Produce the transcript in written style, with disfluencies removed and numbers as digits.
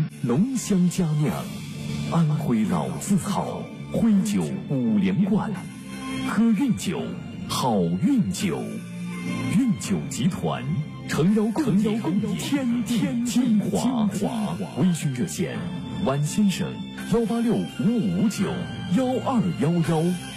浓香佳酿，安徽老字号徽酒5连冠，喝韵酒，好运酒。韵酒集团诚邀共饮天地精华。微醺热线：晚先生18655591211。